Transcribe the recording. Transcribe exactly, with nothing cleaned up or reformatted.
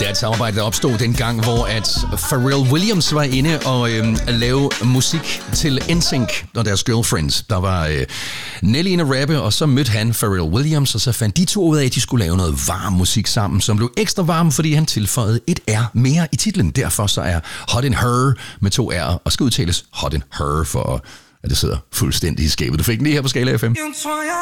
er et samarbejde, der opstod dengang, hvor at Pharrell Williams var inde og øh, lave musik til N Sync og deres girlfriends. Der var øh, Nelly inde at rappe, og så mødte han Pharrell Williams, og så fandt de to ud af, at de skulle lave noget varm musik sammen, som blev ekstra varm, fordi han tilføjede et R mere i titlen. Derfor så er Hot in Her med to R'er, og skal udtales Hot in Her, for at det sidder fuldstændig i skabet. Du fik den lige her på Skala F M.